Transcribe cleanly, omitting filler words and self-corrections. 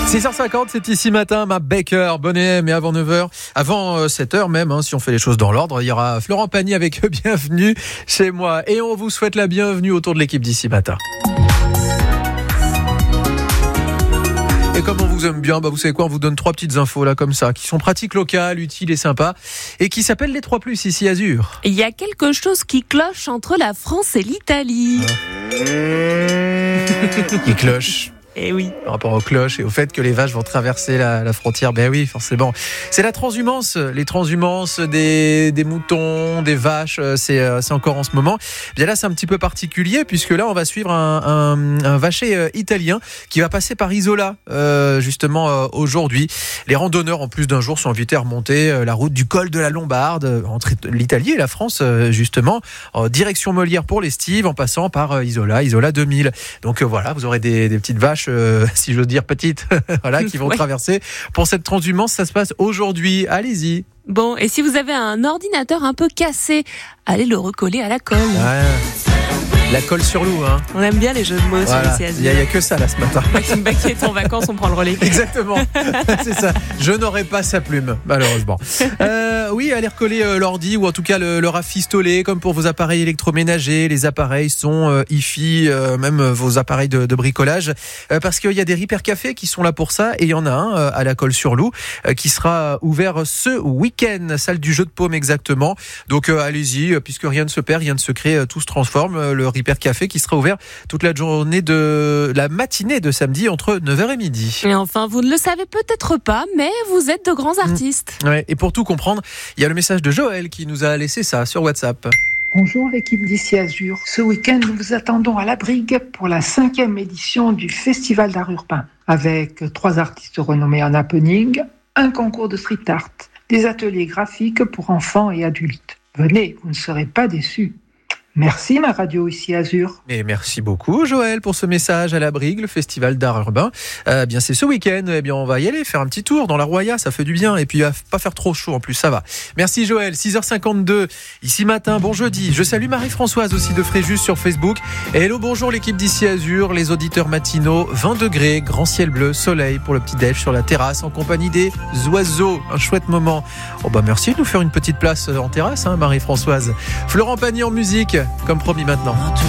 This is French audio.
6h50, c'est ici matin, ma Baker, bonnet, mais avant 9h, avant 7h même, si on fait les choses dans l'ordre, il y aura Florent Pagny avec Bienvenue chez moi. Et on vous souhaite la bienvenue autour de l'équipe d'ici matin. Et comme on vous aime bien, vous savez quoi, on vous donne 3 petites infos là comme ça, qui sont pratiques, locales, utiles et sympas, et qui s'appellent les 3+, ici Azur. Il y a quelque chose qui cloche entre la France et l'Italie. Qui cloche. Eh oui. Par rapport aux cloches et au fait que les vaches vont traverser la frontière, ben oui, forcément. C'est la transhumance, les transhumances des moutons, des vaches, c'est encore en ce moment. Bien là, c'est un petit peu particulier puisque là, on va suivre un vacher italien qui va passer par Isola, justement aujourd'hui. Les randonneurs, en plus d'un jour, sont invités à remonter la route du col de la Lombarde entre l'Italie et la France, justement, en direction Molière pour l'Estive, en passant par Isola 2000. Donc voilà, vous aurez des petites vaches. Si j'ose dire petites, voilà, qui vont traverser pour cette transhumance. Ça se passe aujourd'hui. Allez-y. Bon, et si vous avez un ordinateur un peu cassé, allez le recoller à la colle. Ouais. La colle sur loup, hein. On aime bien les jeux de mots voilà. sur les Il y a que ça là ce matin. Qui est en vacances, on prend le relais. Exactement. C'est ça. Je n'aurai pas sa plume, malheureusement. Oui, allez recoller l'ordi ou en tout cas le rafistoler, comme pour vos appareils électroménagers, les appareils son, hi-fi, même vos appareils de bricolage, parce qu'il y a des Repair Café qui sont là pour ça, et il y en a un à la colle sur loup qui sera ouvert ce week-end, salle du jeu de paume exactement. Donc allez-y, puisque rien ne se perd, rien ne se crée, tout se transforme. Le Repair Café qui sera ouvert toute la journée de la matinée de samedi entre 9h et midi. Et enfin, vous ne le savez peut-être pas, mais vous êtes de grands artistes. Ouais, et pour tout comprendre, il y a le message de Joël qui nous a laissé ça sur WhatsApp. Bonjour l'équipe d'ici Azur. Ce week-end, nous vous attendons à la Brigue pour la 5e édition du Festival d'art urbain, avec 3 artistes renommés en happening, un concours de street art, des ateliers graphiques pour enfants et adultes. Venez, vous ne serez pas déçus. Merci ma radio ici Azur. Et merci beaucoup Joël pour ce message à la Brigue, le festival d'art urbain. Bien c'est ce week-end, bien on va y aller faire un petit tour dans la Roya, ça fait du bien et puis il va pas faire trop chaud en plus, ça va. Merci Joël, 6h52 ici matin, bon jeudi. Je salue Marie-Françoise aussi de Fréjus sur Facebook. Et hello, bonjour l'équipe d'ici Azur, les auditeurs matinaux, 20 degrés, grand ciel bleu, soleil pour le petit déj sur la terrasse en compagnie des oiseaux, un chouette moment. Oh bah merci de nous faire une petite place en terrasse, Marie-Françoise. Florent Pagny en musique. Comme promis maintenant.